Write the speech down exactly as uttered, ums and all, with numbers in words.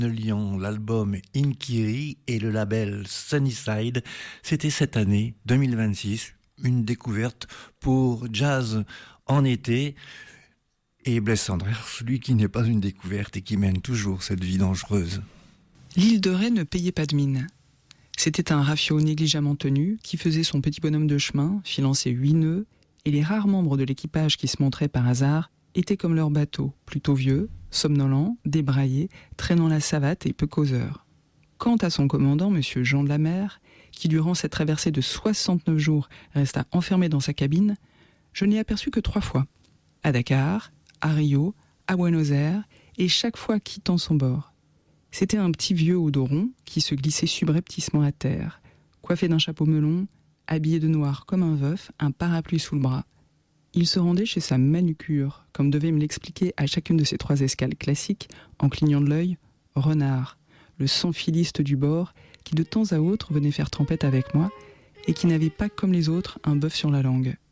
liant l'album Inkiri et le label Sunnyside, c'était cette année deux mille vingt-six, une découverte pour jazz en été. Et Blaise Cendrars, celui qui n'est pas une découverte et qui mène toujours cette vie dangereuse. L'île de Ré ne payait pas de mine. C'était un rafio négligemment tenu qui faisait son petit bonhomme de chemin, filant ses huit nœuds, et les rares membres de l'équipage qui se montraient par hasard étaient comme leur bateau, plutôt vieux, somnolent, débraillé, traînant la savate et peu causeur. Quant à son commandant, monsieur Jean de la Mer, qui durant cette traversée de soixante-neuf jours resta enfermé dans sa cabine, je n'ai aperçu que trois fois. À Dakar, à Rio, à Buenos Aires, et chaque fois quittant son bord. C'était un petit vieux au dos rond qui se glissait subrepticement à terre, coiffé d'un chapeau melon, habillé de noir comme un veuf, un parapluie sous le bras. Il se rendait chez sa manucure, comme devait me l'expliquer à chacune de ces trois escales classiques, en clignant de l'œil, Renard, le sans-filiste du bord, qui de temps à autre venait faire trempette avec moi, et qui n'avait pas comme les autres un bœuf sur la langue.